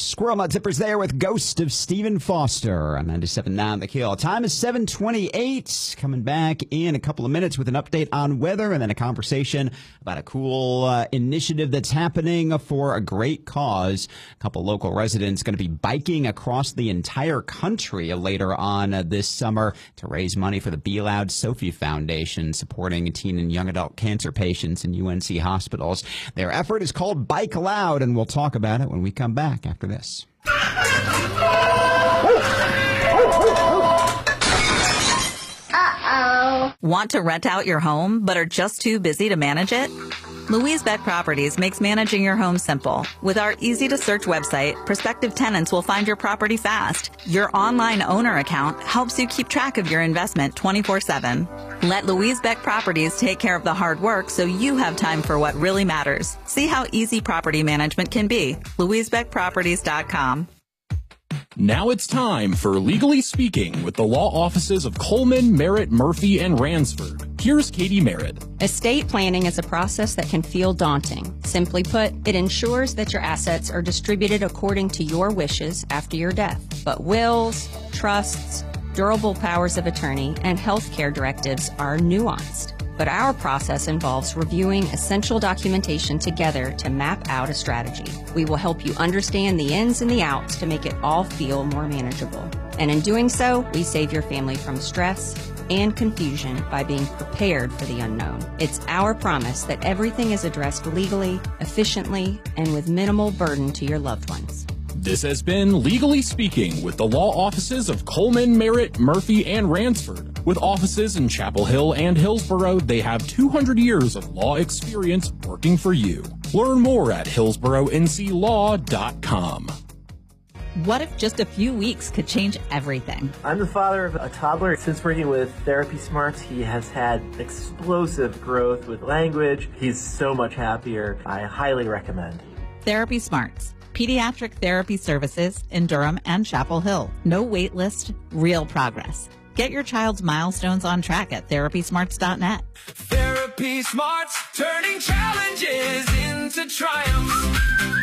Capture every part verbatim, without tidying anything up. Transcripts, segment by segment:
Squirrel Nut Zippers there with Ghost of Stephen Foster on ninety-seven point nine The Kill. Time is seven twenty-eight. Coming back in a couple of minutes with an update on weather and then a conversation about a cool uh, initiative that's happening for a great cause. A couple local residents going to be biking across the entire country later on uh, this summer to raise money for the Be Loud Sophie Foundation, supporting teen and young adult cancer patients in U N C hospitals. Their effort is called Bike Loud, and we'll talk about it when we come back after this. Uh-oh. Want to rent out your home but are just too busy to manage it? Louise Beck Properties makes managing your home simple. With our easy-to-search website, prospective tenants will find your property fast. Your online owner account helps you keep track of your investment twenty-four seven. Let Louise Beck Properties take care of the hard work so you have time for what really matters. See how easy property management can be. louise beck properties dot com. Now it's time for Legally Speaking with the law offices of Coleman, Merritt, Murphy, and Ransford. Here's Katie Merritt. Estate planning is a process that can feel daunting. Simply put, it ensures that your assets are distributed according to your wishes after your death. But wills, trusts, durable powers of attorney, and healthcare directives are nuanced. But our process involves reviewing essential documentation together to map out a strategy. We will help you understand the ins and the outs to make it all feel more manageable. And in doing so, we save your family from stress and confusion by being prepared for the unknown. It's our promise that everything is addressed legally, efficiently, and with minimal burden to your loved ones. This has been Legally Speaking with the law offices of Coleman, Merritt, Murphy, and Ransford. With offices in Chapel Hill and Hillsborough, they have two hundred years of law experience working for you. Learn more at hillsborough n c law dot com. What if just a few weeks could change everything? I'm the father of a toddler. Since working with Therapy Smarts, he has had explosive growth with language. He's so much happier. I highly recommend. Therapy Smarts. Pediatric therapy services in Durham and Chapel Hill. No wait list, real progress. Get your child's milestones on track at therapy smarts dot net. Therapy Smarts, turning challenges into triumphs.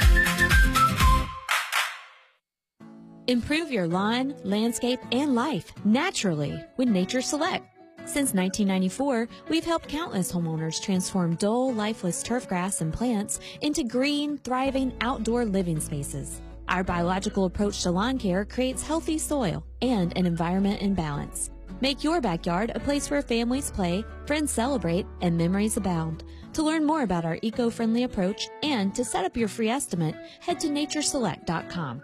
Improve your lawn, landscape, and life naturally with Nature Select. Since nineteen ninety-four, we've helped countless homeowners transform dull, lifeless turf grass and plants into green, thriving outdoor living spaces. Our biological approach to lawn care creates healthy soil and an environment in balance. Make your backyard a place where families play, friends celebrate, and memories abound. To learn more about our eco-friendly approach and to set up your free estimate, head to nature select dot com.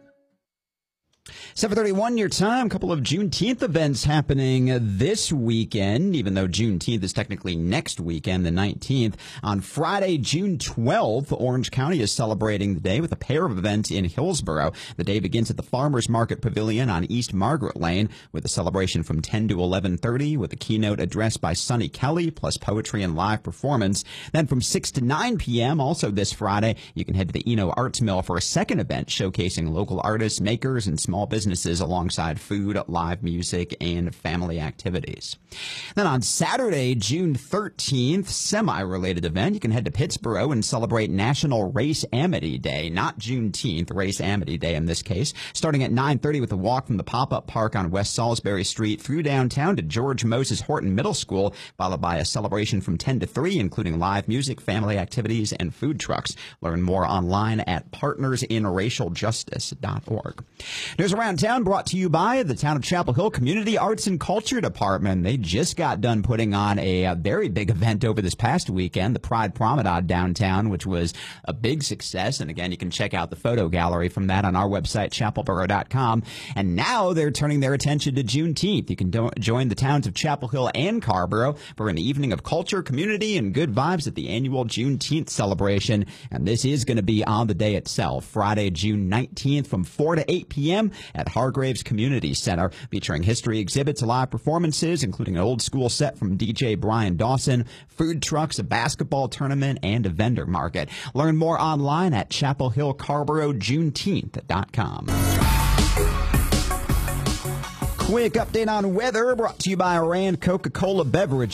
seven thirty-one your time. A couple of Juneteenth events happening this weekend, even though Juneteenth is technically next weekend, the nineteenth. On Friday, June twelfth, Orange County is celebrating the day with a pair of events in Hillsborough. The day begins at the Farmers Market Pavilion on East Margaret Lane with a celebration from ten to eleven thirty with a keynote address by Sonny Kelly, plus poetry and live performance. Then from six to nine p.m., also this Friday, you can head to the Eno Arts Mill for a second event showcasing local artists, makers, and small businesses alongside food, live music, and family activities. Then on Saturday, June thirteenth, semi-related event, you can head to Pittsburgh and celebrate National Race Amity Day, not Juneteenth, Race Amity Day in this case, starting at nine thirty with a walk from the pop-up park on West Salisbury Street through downtown to George Moses Horton Middle School, followed by a celebration from ten to three, including live music, family activities, and food trucks. Learn more online at partners in racial justice dot org. News Around Town brought to you by the Town of Chapel Hill Community Arts and Culture Department. They just got done putting on a, a very big event over this past weekend, the Pride Promenade downtown, which was a big success. And again, you can check out the photo gallery from that on our website, chapel borough dot com. And now they're turning their attention to Juneteenth. You can do- join the towns of Chapel Hill and Carrboro for an evening of culture, community, and good vibes at the annual Juneteenth celebration. And this is going to be on the day itself, Friday, June nineteenth from four to eight p.m. at Hargraves Community Center, featuring history exhibits, live performances, including an old school set from D J Brian Dawson, food trucks, a basketball tournament, and a vendor market. Learn more online at chapel hill carborough juneteenth dot com. Quick update on weather brought to you by Rand Coca-Cola Beverage.